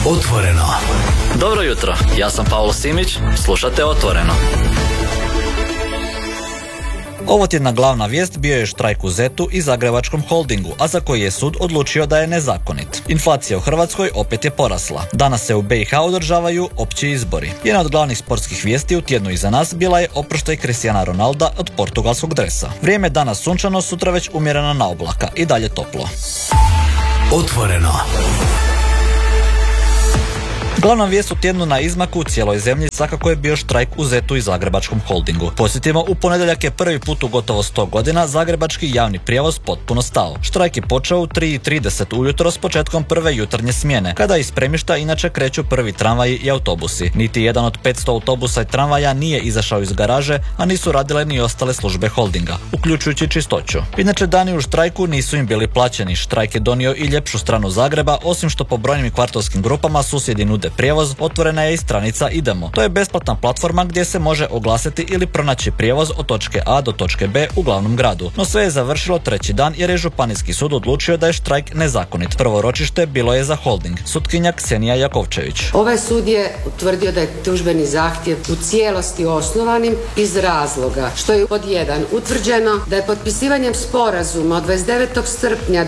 Otvoreno. Dobro jutro, ja sam Pavlo Simić, slušate Otvoreno. Ovo tjedna glavna vijest bio je štrajk u ZET-u i Zagrebačkom holdingu, a za koji je sud odlučio da je nezakonit. Inflacija u Hrvatskoj opet je porasla. Danas se u BiH održavaju opći izbori. Jedna od glavnih sportskih vijesti u tjednu iza nas bila je oproštaj Cristiana Ronalda od portugalskog dresa. Vrijeme danas sunčano, sutra već umjereno na oblaka i dalje toplo. Otvoreno. Glavna vijest u tjednu na izmaku u cijeloj zemlji svakako je bio štrajk u ZET-u i Zagrebačkom holdingu. Podsjetimo, u ponedjeljak je prvi put u gotovo 100 godina zagrebački javni prijevoz potpuno stao. Štrajk je počeo u 3:30 ujutro s početkom prve jutarnje smjene, kada iz Premišta inače kreću prvi tramvaji i autobusi. Niti jedan od 500 autobusa i tramvaja nije izašao iz garaže, a nisu radile ni ostale službe holdinga, uključujući čistoću. Inače, dani u štrajku nisu im bili plaćeni. Štrajk je donio i ljepšu stranu Zagreba, osim što po brojnim kvartovskim grupama susjedi nude prijevoz, otvorena je i stranica Idemo. To je besplatna platforma gdje se može oglasiti ili pronaći prijevoz od točke A do točke B u glavnom gradu. No sve je završilo treći dan jer je Županijski sud odlučio da je štrajk nezakonit. Prvo ročište bilo je za holding. Sutkinja Ksenija Jakovčević. Ovaj sud je utvrdio da je tužbeni zahtjev u cijelosti osnovanim iz razloga što je pod 1 utvrđeno da je potpisivanjem sporazuma od 29. srpnja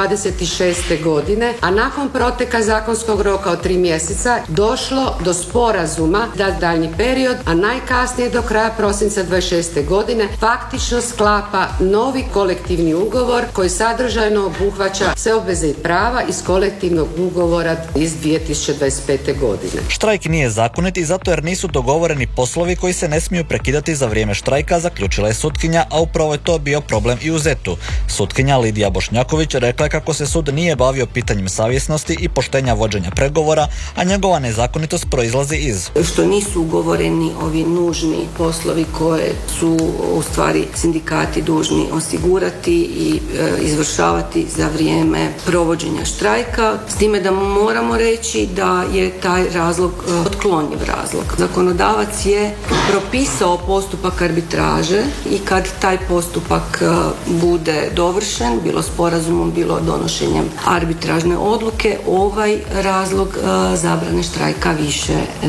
2026. godine, a nakon proteka zakonskog roka od 3 mjeseca došlo do sporazuma da daljnji period, a najkasnije do kraja prosinca 26. godine, faktično sklapa novi kolektivni ugovor koji sadržajno obuhvaća sve obveze i prava iz kolektivnog ugovora iz 2025. godine. Štrajk nije zakonit i zato jer nisu dogovoreni poslovi koji se ne smiju prekidati za vrijeme štrajka, zaključila je sutkinja, a upravo je to bio problem i u ZET-u. Sutkinja Lidija Bošnjaković rekla je kako se sud nije bavio pitanjem savjesnosti i poštenja vođenja pregovora, a njegova nezakonitost proizlazi iz što nisu ugovoreni ovi nužni poslovi koje su u stvari sindikati dužni osigurati i izvršavati za vrijeme provođenja štrajka, s time da moramo reći da je taj razlog otklonjiv razlog. Zakonodavac je propisao postupak arbitraže i kad taj postupak bude dovršen, bilo sporazumom, bilo donošenjem arbitražne odluke, ovaj razlog zabrane štrajka više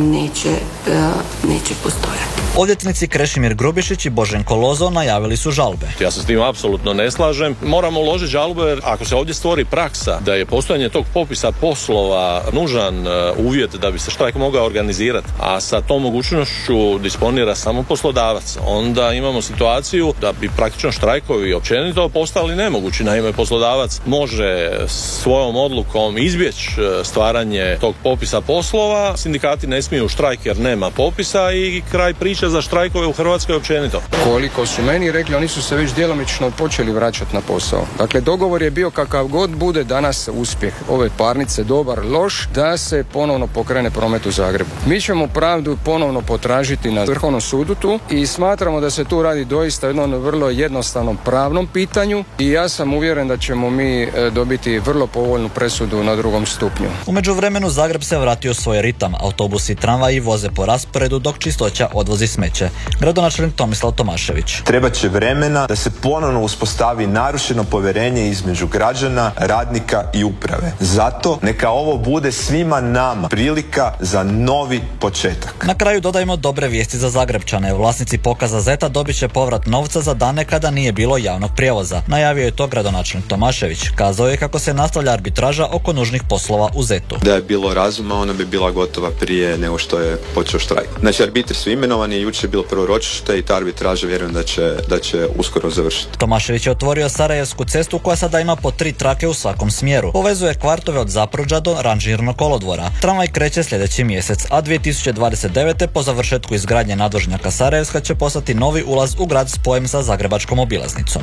neće postojati. Odvjetnici Krešimir Grubišić i Boženko Lozo najavili su žalbe. Ja se s tim apsolutno ne slažem. Moramo uložiti žalbu jer ako se ovdje stvori praksa da je postojanje tog popisa poslova nužan uvjet da bi se štrajk mogao organizirati, a sa tom mogućnošću disponira samo poslodavac, onda imamo situaciju da bi praktično štrajkovi općenito postali nemogući. Naime, poslodavac može svojom odlukom izbjeći stvaranje tog popisa poslova, sindikati ne smiju štrajk jer nema popisa i kraj priče za štrajkove u Hrvatskoj općenito. Koliko su meni rekli, oni su se već djelomično počeli vraćati na posao. Dakle, dogovor je bio kakav god bude danas uspjeh ove parnice, dobar, loš, da se ponovno pokrene promet u Zagrebu. Mi ćemo pravdu ponovno potražiti na Vrhovnom sudu tu i smatramo da se tu radi doista jednom vrlo jednostavnom pravnom pitanju i ja sam uvjeren da ćemo mi dobiti vrlo povoljnu presudu na drugom stupnju. U međuvremenu Zagreb se vratio u svoj ritam. Autobusi i tramvaji voze po rasporedu dok čistoća odvozi smeće. Gradonačelnik Tomislav Tomašević. Trebat će vremena da se ponovno uspostavi narušeno povjerenje između građana, radnika i uprave. Zato neka ovo bude svima nama prilika za novi početak. Na kraju dodajmo dobre vijesti za Zagrebčane. Vlasnici pokaza ZET-a dobit će povrat novca za dane kada nije bilo javnog prijevoza. Najavio je to gradonačelnik Tomašević. Kazao je kako se nastavlja arbitraža oko nužnih poslova u ZET-u. Da je bilo razuma, ona bi bila gotova prije nego što je počeo štrajk. Znači, arbitri su imenovani, jučer je bilo prvo ročište i ta arbitraža vjerujem da će uskoro završiti. Tomašević je otvorio Sarajevsku cestu koja sada ima po 3 trake u svakom smjeru. Povezuje kvartove od Zapruđa do Ranžirnog kolodvora. Tramvaj kreće sljedeći mjesec, a 2029. po završetku izgradnje nadvožnjaka Sarajevska će postati novi ulaz u grad spojem sa Zagrebačkom obilaznicom.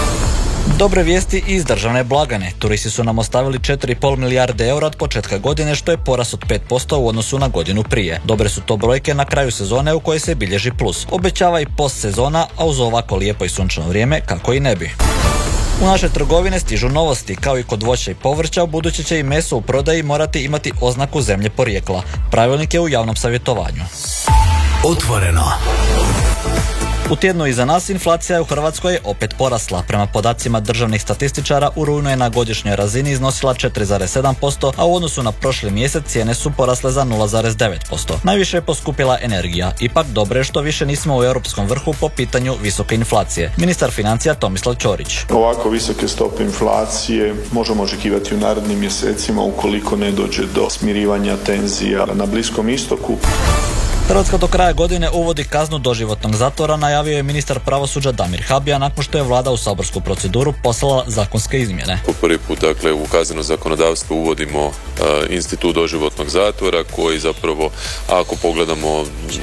Dobre vijesti iz državne blagajne. Turisti su nam ostavili 4,5 milijarde eura od početka godine, što je porast od 5% u odnosu na godinu prije. Dobre su to brojke na kraju sezone u kojoj se bilježi plus. Obećava i post sezona, a uz ovako lijepo i sunčano vrijeme kako i ne bi. U naše trgovine stižu novosti. Kao i kod voća i povrća, ubuduće će i meso u prodaji morati imati oznaku zemlje porijekla. Pravilnik je u javnom savjetovanju. Otvoreno. U tjednu iza nas inflacija je u Hrvatskoj opet porasla. Prema podacima državnih statističara u rujnu je na godišnjoj razini iznosila 4,7%, a u odnosu na prošli mjesec cijene su porasle za 0,9%. Najviše je poskupila energija. Ipak dobro je što više nismo u europskom vrhu po pitanju visoke inflacije. Ministar financija Tomislav Ćorić. Ovako visoke stope inflacije možemo očekivati u narednim mjesecima ukoliko ne dođe do smirivanja tenzija na Bliskom istoku. Hrvatska do kraja godine uvodi kaznu doživotnog zatvora, najavio je ministar pravosuđa Damir Habija nakon što je vlada u saborsku proceduru poslala zakonske izmjene. Po prvi put, dakle, u kazneno zakonodavstvo uvodimo institut doživotnog zatvora koji zapravo, ako pogledamo